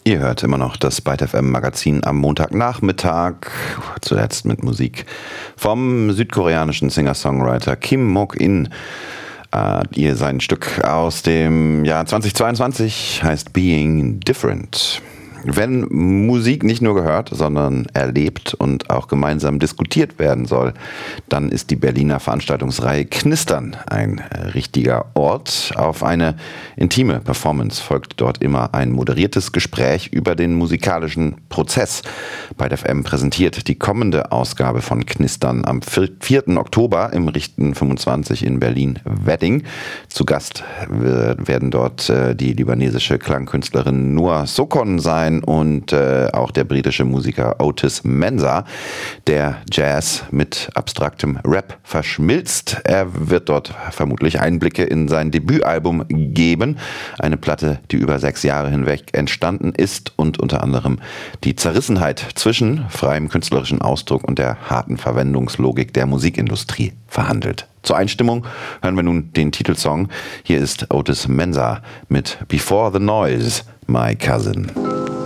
Ihr hört immer noch das Byte FM Magazin am Montagnachmittag, zuletzt mit Musik vom südkoreanischen Singer-Songwriter Kim Mok-in. Sein Stück aus dem Jahr 2022 heißt Being Different. Wenn Musik nicht nur gehört, sondern erlebt und auch gemeinsam diskutiert werden soll, dann ist die Berliner Veranstaltungsreihe Knistern ein richtiger Ort. Auf eine intime Performance folgt dort immer ein moderiertes Gespräch über den musikalischen Prozess. Byte FM präsentiert die kommende Ausgabe von Knistern am 4. Oktober im Richten 25 in Berlin-Wedding. Zu Gast werden dort die libanesische Klangkünstlerin Nour Sokon sein und auch der britische Musiker Otis Mensah, der Jazz mit abstraktem Rap verschmilzt. Er wird dort vermutlich Einblicke in sein Debütalbum geben, eine Platte, die über 6 Jahre hinweg entstanden ist und unter anderem die Zerrissenheit zwischen freiem künstlerischen Ausdruck und der harten Verwendungslogik der Musikindustrie verhandelt. Zur Einstimmung hören wir nun den Titelsong. Hier ist Otis Mensah mit Before the Noise, My Cousin.